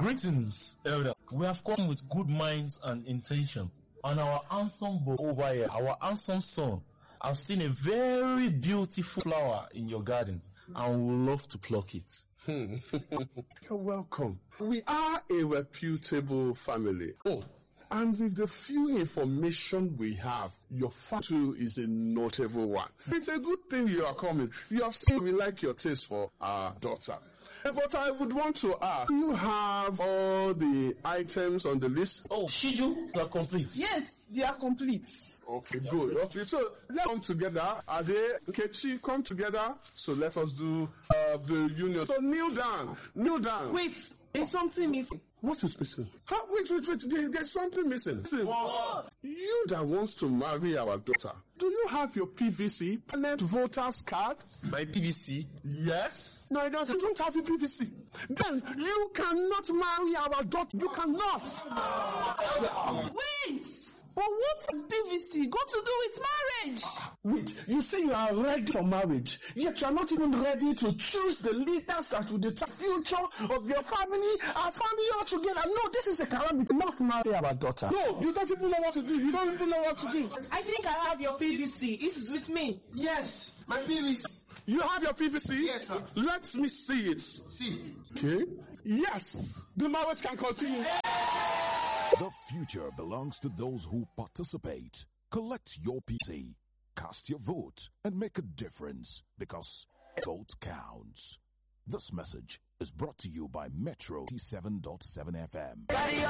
Greetings, Elder. We have come with good minds and intention. And our handsome boy over here, our handsome son, has seen a very beautiful flower in your garden and would love to pluck it. You're welcome. We are a reputable family. Oh, and with the few information we have, your family too is a notable one. It's a good thing you are coming. You have seen we like your taste for our daughter. But I would want to ask, do you have all the items on the list? Oh, Shiju, they are complete. Yes, they are complete. Okay, good. Okay, so let's come together. Ade, Kechi, come together. So let us do the union. So kneel down. Wait, there's something missing. What is missing? Wait. There's something missing. Listen, What? you that wants to marry our daughter, do you have your PVC, permanent voters card? My PVC? Yes. No, I don't. You don't have your PVC. Then you cannot marry our daughter. You cannot. Wait! But what is PVC got to do with marriage? Wait, you say you are ready for marriage, yet you are not even ready to choose the leaders that will determine the future of your family, our family altogether. No, this is a calamity. Not marry our daughter. No, you don't even know what to do. You don't even know what to do. I think I have your PVC. It is with me. Yes, my PVC. You have your PVC? Yes, sir. Let me see it. See. Okay. Yes, the marriage can continue. The future belongs to those who participate. Collect your PC, cast your vote, and make a difference because vote counts. This message is brought to you by Metro 7.7 FM.